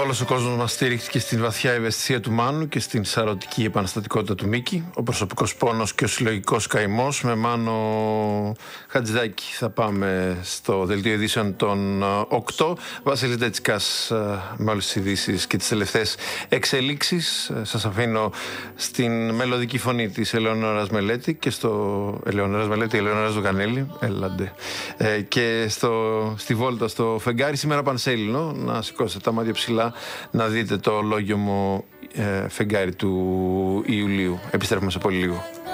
Όλος ο κόσμος μας στήριξε στην βαθιά ευαισθησία του Μάνου και στην σαρωτική επαναστατικότητα του Μίκη. Ο προσωπικός πόνος και ο συλλογικός καημός. Με Μάνο Χατζηδάκη θα πάμε στο δελτίο ειδήσεων των 8. Βασίλης Ντέτσικας με όλες τις ειδήσεις και τις τελευταίες εξελίξεις. Σας αφήνω στην μελωδική φωνή της Ελεονόρας Μελέτη και στο Ελεονόρας Δουγανέλη. Έλαντε. Και στη βόλτα στο φεγγάρι σήμερα πανσέλινο. Να σηκώσετε τα μάτια ψηλά να δείτε το λόγιο μου φεγγάρι του Ιουλίου. Επιστρέφουμε σε πολύ λίγο.